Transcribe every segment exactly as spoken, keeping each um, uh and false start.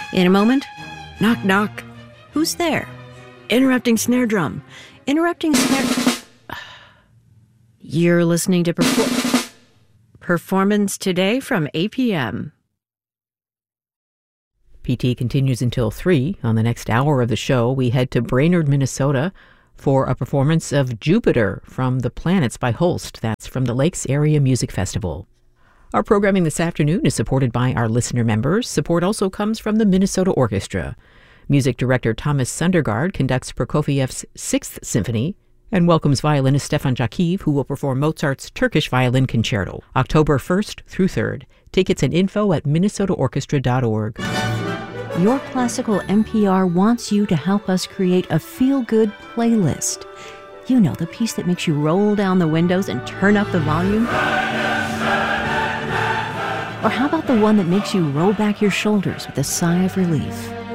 In a moment, knock, knock. Who's there? Interrupting snare drum. Interrupting snare... You're listening to Perfor- Performance Today from A P M. P T continues until three. On the next hour of the show, we head to Brainerd, Minnesota for a performance of Jupiter from The Planets by Holst. That's from the Lakes Area Music Festival. Our programming this afternoon is supported by our listener members. Support also comes from the Minnesota Orchestra. Music director Thomas Sundergaard conducts Prokofiev's Sixth Symphony and welcomes violinist Stefan Jakiv, who will perform Mozart's Turkish Violin Concerto, October first through third. Tickets and info at minnesota orchestra dot org. Your Classical N P R wants you to help us create a feel-good playlist. You know, the piece that makes you roll down the windows and turn up the volume? Or how about the one that makes you roll back your shoulders with a sigh of relief?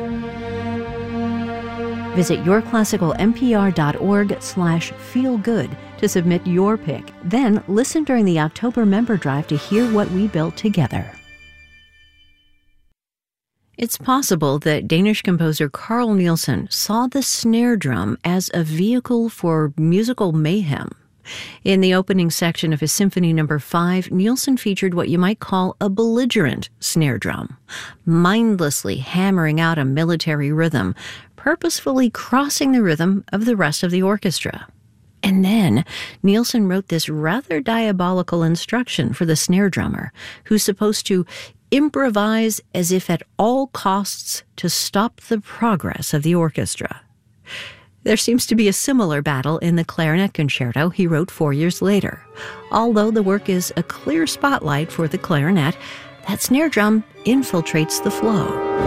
Visit your classical n p r dot org slash feel good to submit your pick. Then listen during the October member drive to hear what we built together. It's possible that Danish composer Carl Nielsen saw the snare drum as a vehicle for musical mayhem. In the opening section of his Symphony Number five, Nielsen featured what you might call a belligerent snare drum, mindlessly hammering out a military rhythm, purposefully crossing the rhythm of the rest of the orchestra. And then Nielsen wrote this rather diabolical instruction for the snare drummer, who's supposed to improvise as if at all costs to stop the progress of the orchestra. There seems to be a similar battle in the clarinet concerto he wrote four years later. Although the work is a clear spotlight for the clarinet, that snare drum infiltrates the flow.